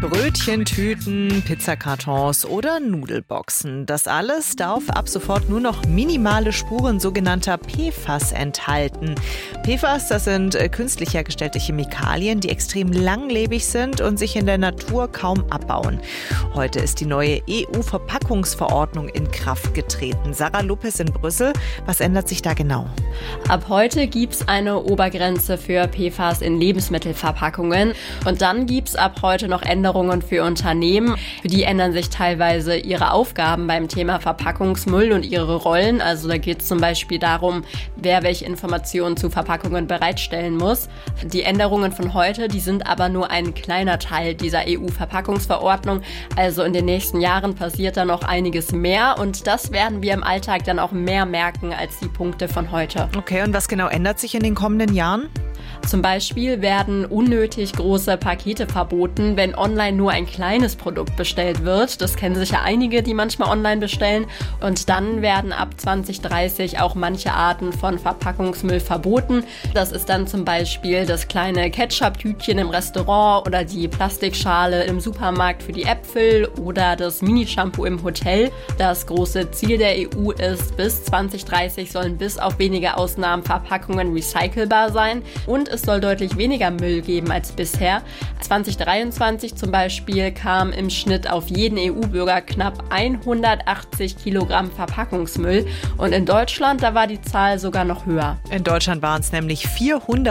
Brötchentüten, Pizzakartons oder Nudelboxen. Das alles darf ab sofort nur noch minimale Spuren sogenannter PFAS enthalten. PFAS, das sind künstlich hergestellte Chemikalien, die extrem langlebig sind und sich in der Natur kaum abbauen. Heute ist die neue EU-Verpackungsverordnung in Kraft getreten. Sarah Lopez in Brüssel, was ändert sich da genau? Ab heute gibt es eine Obergrenze für PFAS in Lebensmittelverpackungen. Und dann gibt es ab heute noch Änderungen für Unternehmen. Für die ändern sich teilweise ihre Aufgaben beim Thema Verpackungsmüll und ihre Rollen. Also da geht es zum Beispiel darum, wer welche Informationen zu Verpackungen bereitstellen muss. Die Änderungen von heute, die sind aber nur ein kleiner Teil dieser EU-Verpackungsverordnung. Also in den nächsten Jahren passiert da noch einiges mehr und das werden wir im Alltag dann auch mehr merken als die Punkte von heute. Okay, und was genau ändert sich in den kommenden Jahren? Zum Beispiel werden unnötig große Pakete verboten, wenn online nur ein kleines Produkt bestellt wird. Das kennen sicher einige, die manchmal online bestellen. Und dann werden ab 2030 auch manche Arten von Verpackungsmüll verboten. Das ist dann zum Beispiel das kleine Ketchup-Tütchen im Restaurant oder die Plastikschale im Supermarkt für die Äpfel oder das Mini-Shampoo im Hotel. Das große Ziel der EU ist, bis 2030 sollen bis auf wenige Ausnahmen Verpackungen recycelbar sein. Und es soll deutlich weniger Müll geben als bisher. 2023 zum Beispiel kam im Schnitt auf jeden EU-Bürger knapp 180 Kilogramm Verpackungsmüll. Und in Deutschland, da war die Zahl sogar noch höher. In Deutschland waren es nämlich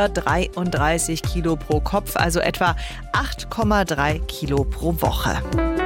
433 Kilo pro Kopf, also etwa 8,3 Kilo pro Woche.